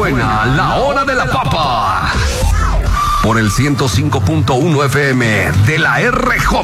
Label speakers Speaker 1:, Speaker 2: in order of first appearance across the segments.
Speaker 1: Suena la hora de la papa. Por el 105.1 FM de la RJ.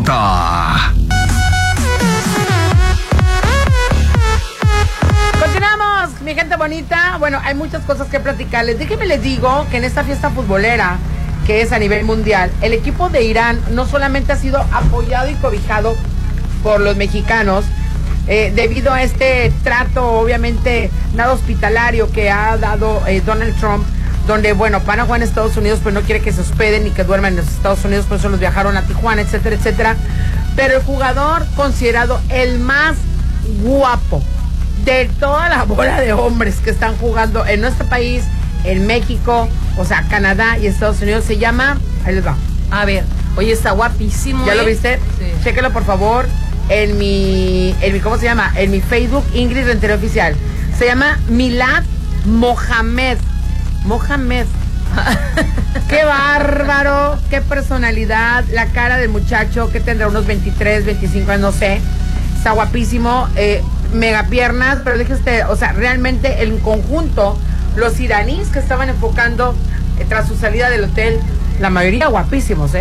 Speaker 2: Continuamos, mi gente bonita. Bueno, hay muchas cosas que platicarles. Déjenme les digo que en esta fiesta futbolera, que es a nivel mundial, el equipo de Irán no solamente ha sido apoyado y cobijado por los mexicanos, debido a este trato, obviamente, nada hospitalario que ha dado Donald Trump, donde, bueno, van a jugar en Estados Unidos, pero no quiere que se hospeden ni que duerman en los Estados Unidos, por eso los viajaron a Tijuana, etcétera, etcétera. Pero el jugador considerado el más guapo de toda la bola de hombres que están jugando en nuestro país, en México, o sea, Canadá y Estados Unidos, se llama, ahí les va.
Speaker 3: A ver, oye, está guapísimo.
Speaker 2: ¿Ya lo viste?
Speaker 3: Sí.
Speaker 2: Chéquelo, por favor, en mi, ¿cómo se llama? En mi Facebook, Ingrid Rentería Oficial. Se llama Milad Mohamed. Qué bárbaro, qué personalidad, la cara del muchacho, que tendrá unos 23, 25 años, no sé. Está guapísimo, mega piernas, pero déjese, o sea, realmente en conjunto, los iraníes que estaban enfocando tras su salida del hotel, la mayoría guapísimos,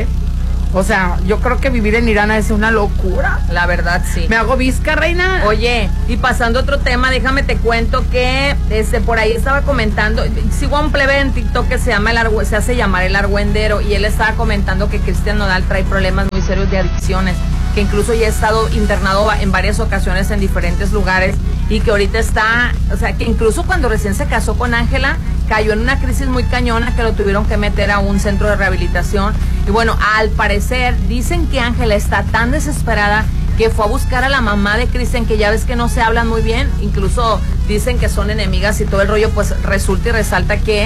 Speaker 2: O sea, yo creo que vivir en Irán es una locura.
Speaker 3: La verdad, sí.
Speaker 2: Me hago visca, reina.
Speaker 3: Oye, y pasando a otro tema, déjame te cuento que por ahí estaba comentando, sigo a un plebe en TikTok que se hace llamar el argüendero, y él estaba comentando que Cristian Nodal trae problemas muy serios de adicciones, que incluso ya ha estado internado en varias ocasiones en diferentes lugares, y que ahorita está, o sea, que incluso cuando recién se casó con Ángela, cayó en una crisis muy cañona que lo tuvieron que meter a un centro de rehabilitación. Y bueno, al parecer dicen que Ángela está tan desesperada que fue a buscar a la mamá de Cristian, que ya ves que no se hablan muy bien, incluso dicen que son enemigas y todo el rollo. Pues resulta y resalta que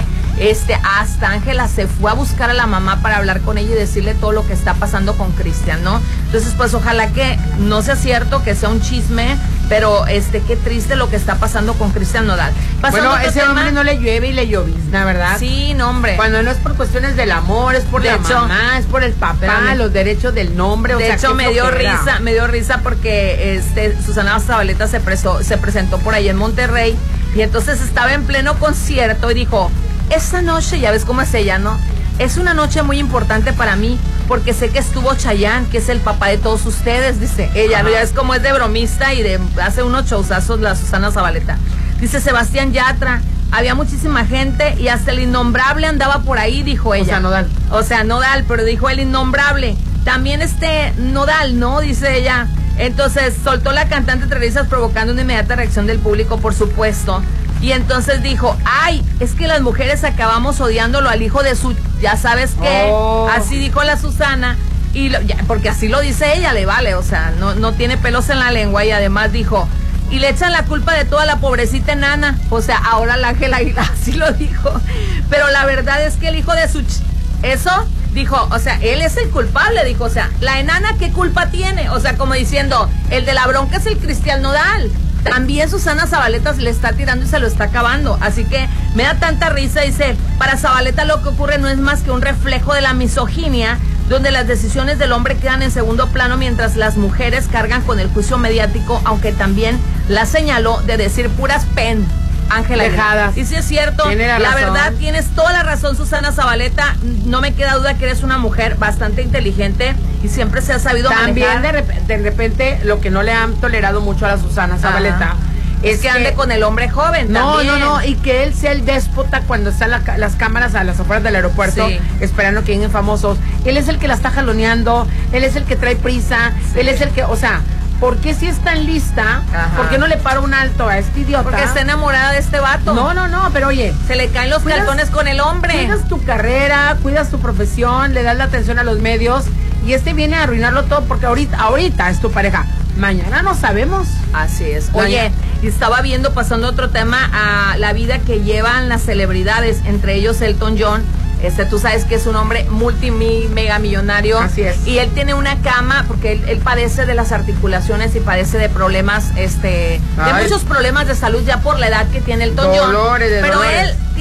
Speaker 3: hasta Ángela se fue a buscar a la mamá para hablar con ella y decirle todo lo que está pasando con Cristian, ¿no? Entonces, pues ojalá que no sea cierto, que sea un chisme, pero qué triste lo que está pasando con Cristian Nodal.
Speaker 2: Bueno, ese hombre no le llueve y le llovizna, ¿verdad?
Speaker 3: Sí, no, hombre.
Speaker 2: Cuando no es por cuestiones del amor, es por la mamá, es por el papá, los derechos del nombre.
Speaker 3: De hecho, me dio risa porque Susana Zabaleta se presentó por ahí en Monterrey, y entonces estaba en pleno concierto y dijo: esta noche, ya ves cómo es ella, ¿no? Es una noche muy importante para mí, porque sé que estuvo Chayanne, que es el papá de todos ustedes, dice ella. ¿No? Ya ves cómo es de bromista y hace unos showzazos la Susana Zabaleta. Dice Sebastián Yatra, había muchísima gente y hasta el innombrable andaba por ahí, dijo ella. O sea, Nodal, pero dijo el innombrable. También Nodal, ¿no? Dice ella. Entonces soltó la cantante entre risas, provocando una inmediata reacción del público, por supuesto. Y entonces dijo: ay, es que las mujeres acabamos odiándolo al hijo de su... ya sabes qué. Así dijo la Susana. Y porque así lo dice ella, le vale, o sea, no tiene pelos en la lengua. Y además dijo: y le echan la culpa de toda la pobrecita enana. O sea, ahora la Ángela Aguilar, así lo dijo. Pero la verdad es que el hijo de su... eso... dijo, o sea, él es el culpable, dijo, o sea, la enana, ¿qué culpa tiene? O sea, como diciendo, el de la bronca es el Cristian Nodal. También Susana Zabaleta le está tirando y se lo está acabando. Así que me da tanta risa, dice, para Zabaleta lo que ocurre no es más que un reflejo de la misoginia, donde las decisiones del hombre quedan en segundo plano mientras las mujeres cargan con el juicio mediático, aunque también la señaló de decir puras Ángela dejadas. Y si es cierto, la verdad, tienes toda la razón, Susana Zabaleta. No me queda duda que eres una mujer bastante inteligente y siempre se ha sabido
Speaker 2: también
Speaker 3: manejar.
Speaker 2: De repente, lo que no le han tolerado mucho a la Susana Zabaleta
Speaker 3: es que ande con el hombre joven.
Speaker 2: No, y que él sea el déspota cuando están las cámaras a las afueras del aeropuerto, esperando que lleguen famosos. Él es el que la está jaloneando, él es el que trae prisa, él es el que, o sea... ¿por qué si es tan lista? ¿Por qué no le para un alto a este idiota?
Speaker 3: Porque está enamorada de este vato.
Speaker 2: No, pero oye,
Speaker 3: se le caen los calzones con el hombre.
Speaker 2: Cuidas tu carrera, cuidas tu profesión, le das la atención a los medios, y viene a arruinarlo todo, porque ahorita es tu pareja. Mañana no sabemos.
Speaker 3: Así es. Oye, y estaba viendo, pasando otro tema, a la vida que llevan las celebridades, entre ellos Elton John. Tú sabes que es un hombre mega millonario.
Speaker 2: Así es.
Speaker 3: Y él tiene una cama, porque él padece de las articulaciones y padece de problemas, de muchos problemas de salud ya por la edad que tiene Elton John. Pero él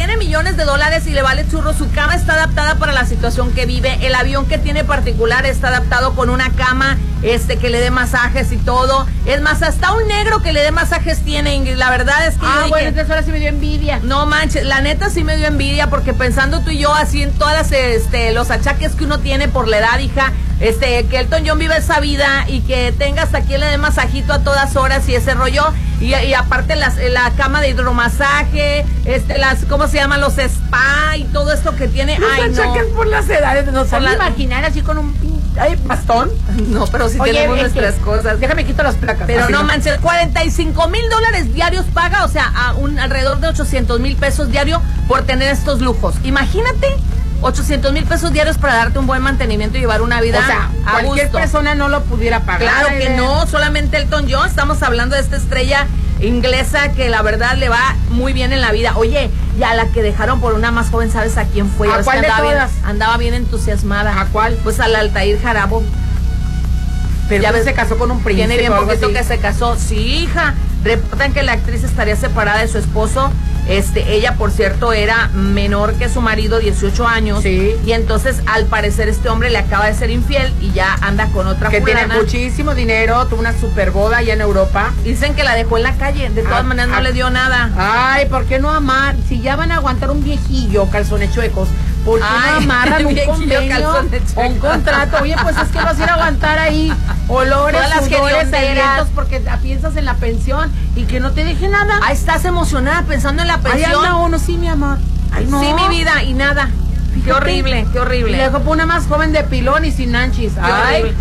Speaker 3: tiene millones de dólares y le vale churro, su cama está adaptada para la situación que vive, el avión que tiene particular está adaptado con una cama que le dé masajes y todo. Es más, hasta un negro que le dé masajes tiene, Ingrid. La verdad es que yo dije,
Speaker 2: bueno, entonces ahora sí me dio envidia.
Speaker 3: no manches, la neta sí me dio envidia, porque pensando tú y yo así en todas los achaques que uno tiene por la edad, hija, que Elton John vive esa vida y que tengas aquí le dé masajito a todas horas y ese rollo, y aparte la cama de hidromasaje, ¿cómo se llaman? Los spa y todo esto que tiene.
Speaker 2: Los achaques por las edades, nos van a imaginar así con un bastón.
Speaker 3: No, pero sí tenemos nuestras cosas.
Speaker 2: Déjame quito las placas.
Speaker 3: Pero no manches, $45,000 diarios paga, o sea, alrededor de $800,000 diario por tener estos lujos. Imagínate, $800,000 diarios para darte un buen mantenimiento y llevar una vida a
Speaker 2: cualquier
Speaker 3: gusto.
Speaker 2: persona no lo pudiera pagar.
Speaker 3: Claro que no, solamente Elton John. Estamos hablando de esta estrella inglesa que la verdad le va muy bien en la vida. Oye, y a la que dejaron por una más joven, ¿sabes a quién fue?
Speaker 2: ¿A cuál de todas?
Speaker 3: Andaba bien entusiasmada.
Speaker 2: ¿A cuál?
Speaker 3: Pues al Altair Jarabo.
Speaker 2: Pero ya ves, se casó con un príncipe.
Speaker 3: Tiene bien poquito que se casó. Sí, hija. Reportan que la actriz estaría separada de su esposo. Ella, por cierto, era menor que su marido, 18 años.
Speaker 2: Sí.
Speaker 3: Y entonces, al parecer, este hombre le acaba de ser infiel y ya anda con otra
Speaker 2: que
Speaker 3: fulana.
Speaker 2: Tiene muchísimo dinero, tuvo una super boda allá en Europa.
Speaker 3: Dicen que la dejó en la calle. De todas maneras, no le dio nada.
Speaker 2: Ay, ¿por qué no amar? Si ya van a aguantar un viejillo, calzones chuecos, ¿por qué no amarran un convenio, un contrato? Oye, pues es que vas a ir a aguantar ahí olores, sudores, alientos, porque piensas en la pensión y que no te deje nada.
Speaker 3: Ahí estás emocionada pensando en la pensión.
Speaker 2: Ahí anda uno, sí, mi amor. Ay, no.
Speaker 3: Sí, mi vida, y nada. Fíjate. Qué horrible, qué horrible.
Speaker 2: Y le dejó por una más joven de pilón y sin nanchis.
Speaker 3: Ay,